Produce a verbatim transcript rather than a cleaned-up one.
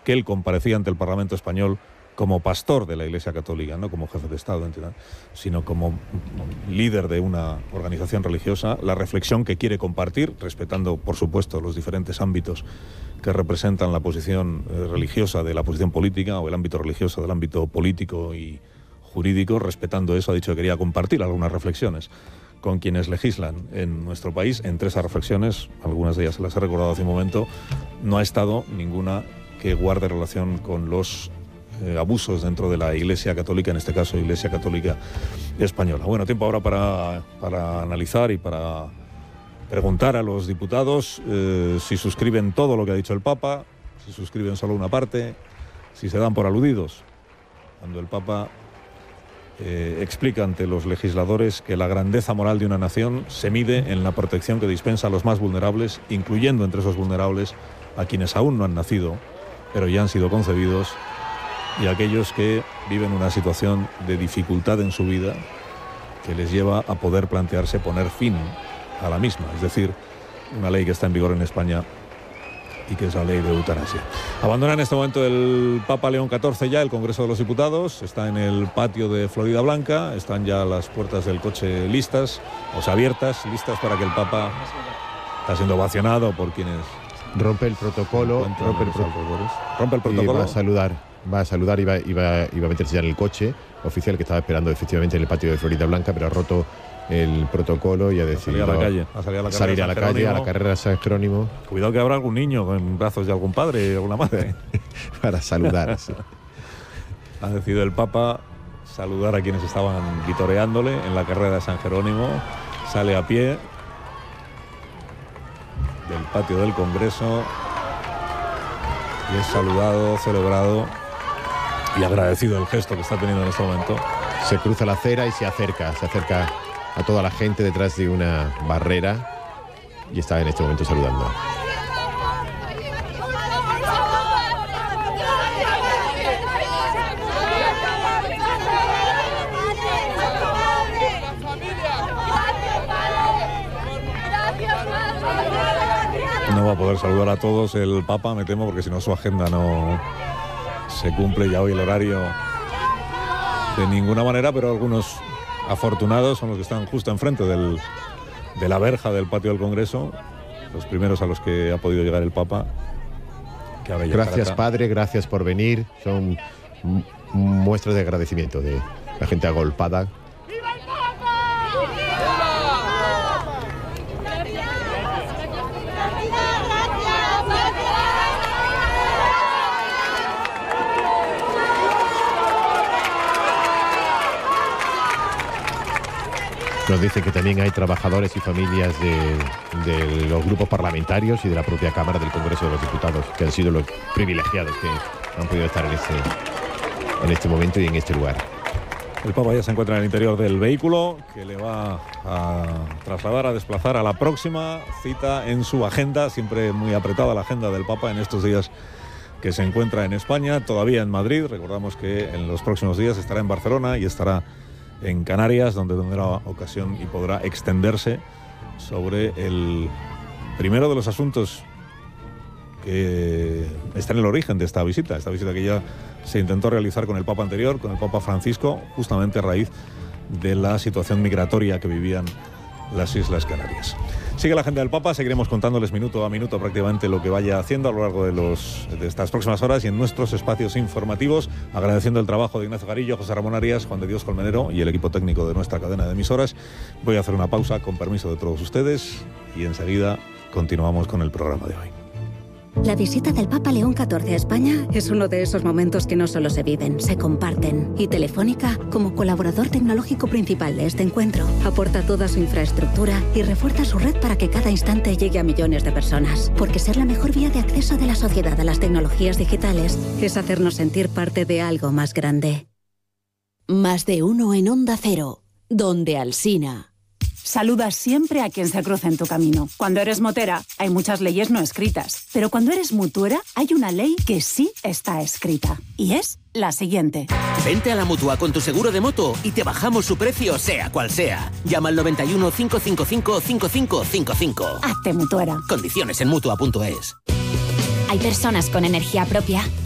que él comparecía ante el Parlamento español como pastor de la Iglesia Católica, no como jefe de Estado, sino como líder de una organización religiosa, la reflexión que quiere compartir, respetando, por supuesto, los diferentes ámbitos que representan la posición eh, religiosa de la posición política, o el ámbito religioso del ámbito político y jurídico. Respetando eso, ha dicho que quería compartir algunas reflexiones con quienes legislan en nuestro país. Entre esas reflexiones, algunas de ellas se las he recordado hace un momento, no ha estado ninguna que guarde relación con los Eh, abusos dentro de la Iglesia Católica, en este caso Iglesia Católica Española. Bueno, tiempo ahora para, para analizar y para preguntar a los diputados eh, si suscriben todo lo que ha dicho el Papa, si suscriben solo una parte, si se dan por aludidos, cuando el Papa eh, explica ante los legisladores que la grandeza moral de una nación se mide en la protección que dispensa a los más vulnerables, incluyendo entre esos vulnerables a quienes aún no han nacido, pero ya han sido concebidos, y aquellos que viven una situación de dificultad en su vida que les lleva a poder plantearse poner fin a la misma, es decir, una ley que está en vigor en España y que es la ley de eutanasia. Abandona en este momento el Papa León catorce ya el Congreso de los Diputados, está en el patio de Florida Blanca, están ya las puertas del coche listas, o sea, abiertas, listas para que el Papa está siendo ovacionado por quienes... Rompe el protocolo, rompe el, pro rompe el protocolo. Y va a saludar. Va a saludar y va, y, va, y va a meterse ya en el coche oficial que estaba esperando efectivamente en el patio de Florida Blanca, pero ha roto el protocolo y ha decidido a salir a la calle, a salir a la, salir a la calle, a la carrera de San Jerónimo. Cuidado que habrá algún niño en brazos de algún padre o alguna madre. Para saludar. Sí. Ha decidido el Papa saludar a quienes estaban vitoreándole en la carrera de San Jerónimo. Sale a pie del patio del Congreso y es saludado, celebrado y agradecido el gesto que está teniendo en este momento. Se cruza la acera y se acerca, se acerca a toda la gente detrás de una barrera y está en este momento saludando. No va a poder saludar a todos el Papa, me temo, porque si no su agenda no se cumple ya hoy el horario de ninguna manera, pero algunos afortunados son los que están justo enfrente del, de la verja del patio del Congreso, los primeros a los que ha podido llegar el Papa. Que ahora ya gracias, trata. Padre, gracias por venir. Son muestras de agradecimiento de la gente agolpada. Nos dicen que también hay trabajadores y familias de, de los grupos parlamentarios y de la propia Cámara del Congreso de los Diputados, que han sido los privilegiados que han podido estar en este, en este momento y en este lugar. El Papa ya se encuentra en el interior del vehículo, que le va a trasladar, a desplazar a la próxima cita en su agenda, siempre muy apretada la agenda del Papa en estos días que se encuentra en España, todavía en Madrid. Recordamos que en los próximos días estará en Barcelona y estará en Canarias, donde tendrá ocasión y podrá extenderse sobre el primero de los asuntos que está en el origen de esta visita, esta visita que ya se intentó realizar con el Papa anterior, con el Papa Francisco, justamente a raíz de la situación migratoria que vivían las Islas Canarias. Sigue la agenda del Papa, seguiremos contándoles minuto a minuto prácticamente lo que vaya haciendo a lo largo de, los, de estas próximas horas y en nuestros espacios informativos, agradeciendo el trabajo de Ignacio Garillo, José Ramón Arias, Juan de Dios Colmenero y el equipo técnico de nuestra cadena de emisoras. Voy a hacer una pausa con permiso de todos ustedes y enseguida continuamos con el programa de hoy. La visita del Papa León catorce a España es uno de esos momentos que no solo se viven, se comparten. Y Telefónica, como colaborador tecnológico principal de este encuentro, aporta toda su infraestructura y refuerza su red para que cada instante llegue a millones de personas. Porque ser la mejor vía de acceso de la sociedad a las tecnologías digitales es hacernos sentir parte de algo más grande. Más de uno en Onda Cero, donde Alsina. Saludas siempre a quien se cruza en tu camino. Cuando eres motera, hay muchas leyes no escritas. Pero cuando eres mutuera, hay una ley que sí está escrita. Y es la siguiente. Vente a la Mutua con tu seguro de moto y te bajamos su precio sea cual sea. Llama al noventa y uno, cinco cinco cinco, cinco cinco cinco cinco. Hazte mutuera. Condiciones en Mutua punto es. Hay personas con energía propia